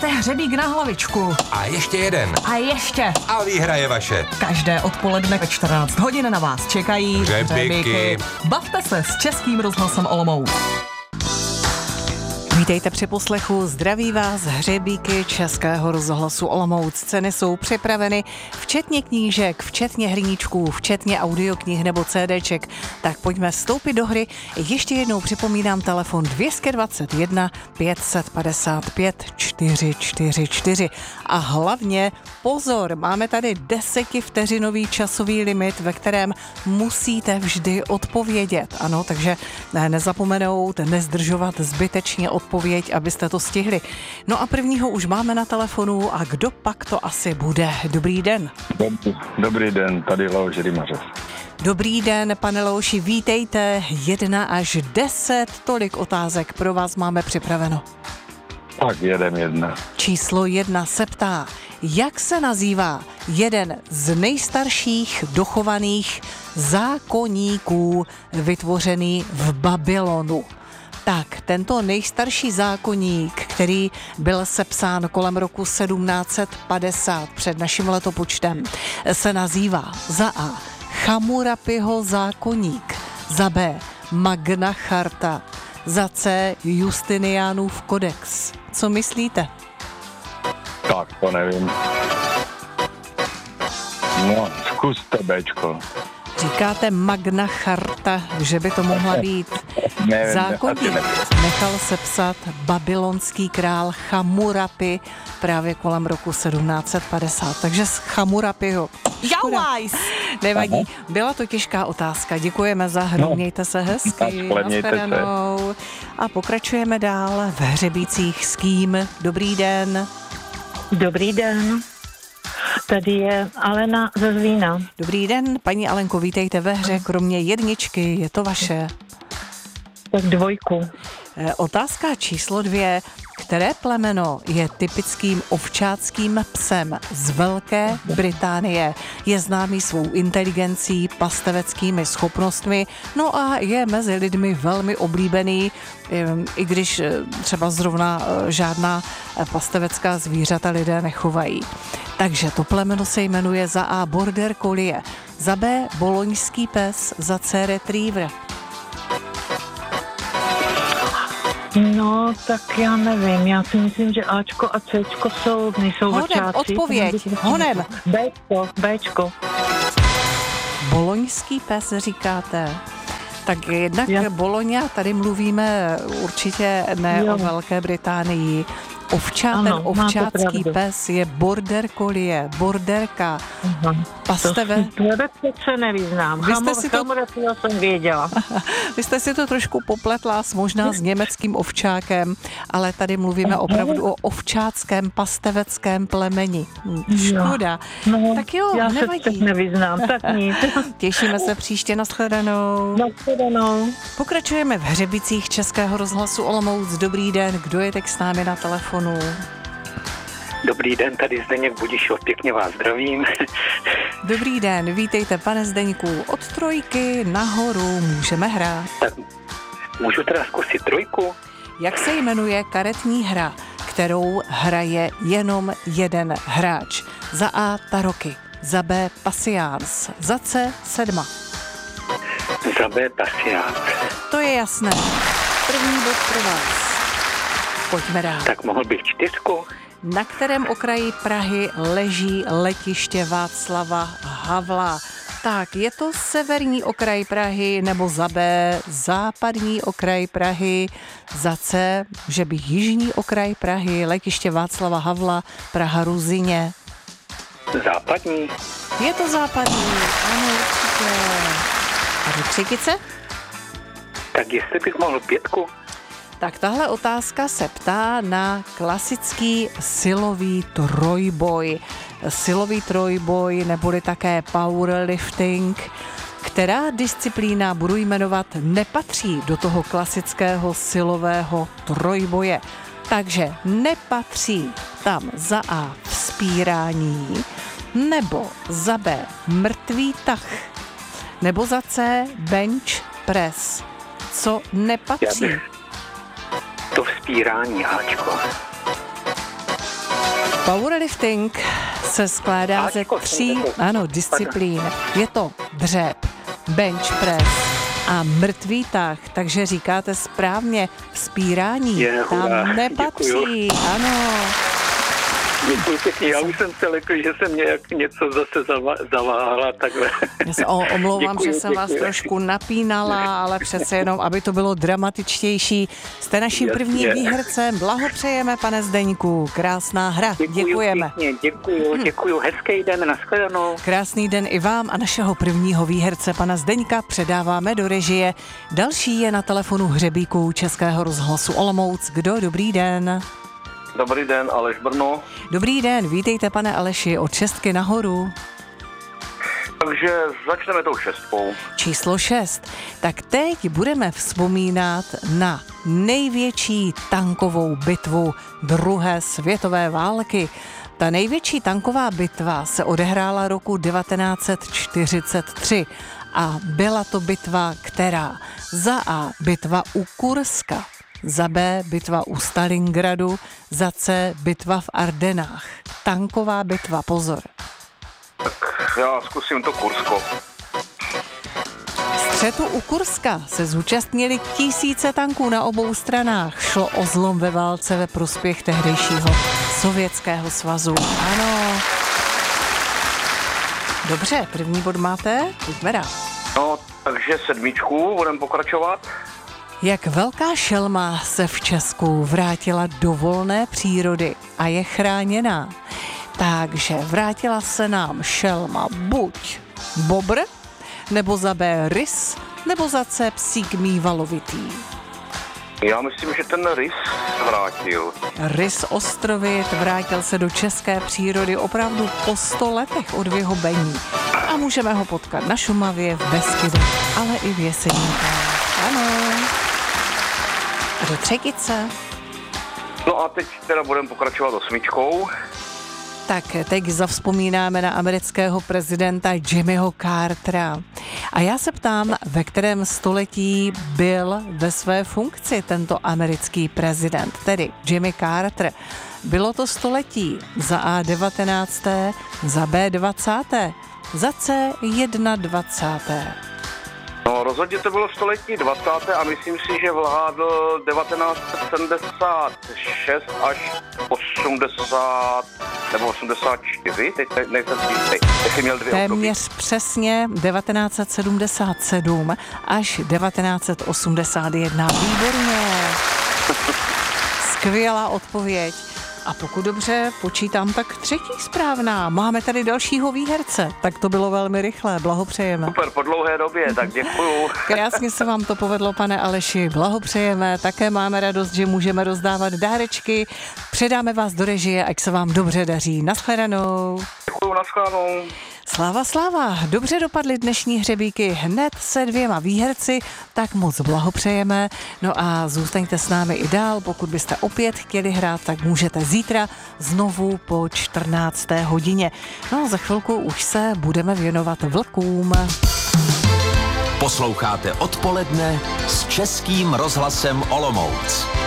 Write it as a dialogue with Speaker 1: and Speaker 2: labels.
Speaker 1: Máte hřebík na hlavičku.
Speaker 2: A ještě jeden.
Speaker 1: A ještě.
Speaker 2: A výhra je vaše.
Speaker 1: Každé odpoledne ve 14 hodin na vás čekají
Speaker 2: hřebíky.
Speaker 1: Bavte se s Českým rozhlasem Olomouc. Vítejte při poslechu, zdraví vás hřebíky Českého rozhlasu Olomouc. Ceny jsou připraveny, včetně knížek, včetně hrníčků, včetně audioknih nebo CDček. Tak pojďme vstoupit do hry. Ještě jednou připomínám telefon 221 555 444. A hlavně pozor, máme tady 10vteřinový časový limit, ve kterém musíte vždy odpovědět. Ano, takže nezapomenout, nezdržovat zbytečně odpověď, abyste to stihli. No a prvního už máme na telefonu a kdo pak to asi bude? Dobrý den.
Speaker 3: Dobrý den, tady Leoš Rymařov.
Speaker 1: Dobrý den, pane Leoši, vítejte. 1 až 10, tolik otázek pro vás máme připraveno.
Speaker 3: Tak jedem jedna.
Speaker 1: Číslo 1 se ptá, jak se nazývá jeden z nejstarších dochovaných zákoníků vytvořený v Babylonu? Tak, tento nejstarší zákoník, který byl sepsán kolem roku 1750 před naším letopočtem, se nazývá za A. Hammurapiho zákoník, za B. Magna Charta, za C. Justinianův kodex. Co myslíte?
Speaker 3: Tak, to nevím. No, zkuste Bčko.
Speaker 1: Říkáte Magna Charta, že by to mohla být
Speaker 3: Nevím,
Speaker 1: zákoník. Nechal sepsat babylonský král Hammurapi právě kolem roku 1750. Takže z Hammurapiho. Jauajs! Nevadí. Byla to těžká otázka. Děkujeme za hru. Mějte se hezky. Nashledanou. A pokračujeme dál v hřebících s kým. Dobrý den.
Speaker 4: Dobrý den. Tady je Alena ze Zlína.
Speaker 1: Dobrý den, paní Alenko, vítejte ve hře. Kromě jedničky, je to vaše.
Speaker 4: Tak 2.
Speaker 1: Otázka číslo 2. Které plemeno je typickým ovčáckým psem z Velké Británie? Je známý svou inteligencí, pasteveckými schopnostmi, no a je mezi lidmi velmi oblíbený, i když třeba zrovna žádná pastevecká zvířata lidé nechovají. Takže to plemeno se jmenuje za A. Border Collie, za B. Boloňský pes, za C. Retriever.
Speaker 4: No, tak já nevím. Já si myslím, že Ačko a Cčko nejsou
Speaker 1: Honem,
Speaker 4: vrčáci.
Speaker 1: odpověď. Honem.
Speaker 4: Bčko.
Speaker 1: Boloňský pes říkáte. Tak jednak Bologna, tady mluvíme určitě ne o Velké Británii. Ten ovčácký pes je Border Collie, borderka, pasteve.
Speaker 4: To se nevyznám. Hammurapiho jsem věděla.
Speaker 1: Vy jste si to trošku popletla možná s německým ovčákem, ale tady mluvíme opravdu o ovčáckém pasteveckém plemeni. Škoda.
Speaker 4: No,
Speaker 1: tak jo,
Speaker 4: já
Speaker 1: nevadí.
Speaker 4: se teď nevyznám, tak nic.
Speaker 1: Těšíme se příště, nashledanou.
Speaker 4: Nashledanou.
Speaker 1: Pokračujeme v hřebicích Českého rozhlasu Olomouc. Dobrý den, kdo je teď s námi na telefonu?
Speaker 5: Dobrý den, tady Zdeněk Budišov, pěkně vás zdravím.
Speaker 1: Dobrý den, vítejte pane Zdeňku. Od 3 nahoru můžeme hrát.
Speaker 5: Tak můžu teda zkusit 3?
Speaker 1: Jak se jmenuje karetní hra, kterou hraje jenom jeden hráč? Za A. Taroky, za B. Pasiáns, za C. Sedma.
Speaker 5: Za B. Pasiáns.
Speaker 1: To je jasné. První bod pro vás. Pojďme dál.
Speaker 5: Tak mohl bych 4?
Speaker 1: Na kterém okraji Prahy leží letiště Václava Havla? Tak, je to severní okraj Prahy nebo za B západní okraj Prahy, za C, že by jižní okraj Prahy, letiště Václava Havla, Praha Ruzyně?
Speaker 5: Západní.
Speaker 1: Je to západní, ano, určitě. A do 3?
Speaker 5: Tak jestli bych mohl 5?
Speaker 1: Tak tahle otázka se ptá na klasický silový trojboj. Silový trojboj neboli také powerlifting. Která disciplína, budu jmenovat, nepatří do toho klasického silového trojboje? Takže nepatří tam za A vzpírání, nebo za B mrtvý tah, nebo za C bench press. Co nepatří?
Speaker 5: To vzpírání, Ačko.
Speaker 1: Powerlifting se skládá ze 3 disciplín. Je to dřep, bench press a mrtvý tah, takže říkáte správně, vzpírání tam nepatří.
Speaker 5: Děkuju.
Speaker 1: Ano.
Speaker 5: Děkuji pěkně, já už jsem se lekl, že jsem nějak něco zase zaváhala, takhle.
Speaker 1: Já se omlouvám,
Speaker 5: Děkuju,
Speaker 1: že jsem vás trošku napínala, ale přece jenom, aby to bylo dramatičtější. Jste naším prvním výhercem, blahopřejeme, pane Zdeňku, krásná hra, děkujeme.
Speaker 5: Pěkně, děkuju, hezký den, nashledanou.
Speaker 1: Krásný den i vám a našeho prvního výherce, pana Zdeňka, předáváme do režie. Další je na telefonu hřebíků Českého rozhlasu Olomouc. Kdo? Dobrý den.
Speaker 6: Dobrý den, Aleš Brno.
Speaker 1: Dobrý den, vítejte, pane Aleši, od 6 nahoru.
Speaker 6: Takže začneme tou 6.
Speaker 1: Číslo 6. Tak teď budeme vzpomínat na největší tankovou bitvu druhé světové války. Ta největší tanková bitva se odehrála roku 1943 a byla to bitva, která za A bitva u Kurska, za B bitva u Stalingradu, za C bitva v Ardenách. Tanková bitva, pozor.
Speaker 6: Tak já zkusím to Kursko.
Speaker 1: Střetu u Kurska se zúčastnili tisíce tanků na obou stranách. Šlo o zlom ve válce ve prospěch tehdejšího Sovětského svazu. Ano. Dobře, první bod máte? Pojďme dál.
Speaker 6: No, takže 7, budeme pokračovat.
Speaker 1: Jak velká šelma se v Česku vrátila do volné přírody a je chráněná. Takže vrátila se nám šelma buď bobr, nebo za B rys, nebo za C psík mývalovitý.
Speaker 6: Já myslím, že ten rys se vrátil.
Speaker 1: Rys ostrovit vrátil se do české přírody opravdu po 100 letech od vyhubení. A můžeme ho potkat na Šumavě, v Beskydech, ale i v Jeseníkách. Ano. Do třetice.
Speaker 6: No a teď teda budeme pokračovat 8.
Speaker 1: Tak teď zavzpomínáme na amerického prezidenta Jimmyho Cartera. A já se ptám, ve kterém století byl ve své funkci tento americký prezident, tedy Jimmy Carter. Bylo to století za A 19., za B 20., za C 21.
Speaker 6: No rozhodně to bylo století 20. a myslím si, že vládl 1976 až 80 nebo 84, teď nejsem si jistý, jestli měl 2
Speaker 1: téměř přesně 1977 až 1981. Výborně. Skvělá odpověď. A pokud dobře počítám, tak 3. správná. Máme tady dalšího výherce. Tak to bylo velmi rychlé. Blahopřejeme.
Speaker 6: Super, po dlouhé době, tak děkuju.
Speaker 1: Krásně se vám to povedlo, pane Aleši. Blahopřejeme. Také máme radost, že můžeme rozdávat dárečky. Předáme vás do režie, ať se vám dobře daří. Naschledanou.
Speaker 6: Děkuju, naschledanou.
Speaker 1: Sláva, sláva. Dobře dopadly dnešní hřebíky hned se 2 výherci, tak moc blahopřejeme. No a zůstaňte s námi i dál, pokud byste opět chtěli hrát, tak můžete zítra znovu po 14. hodině. No a za chvilku už se budeme věnovat vlkům.
Speaker 7: Posloucháte Odpoledne s Českým rozhlasem Olomouc.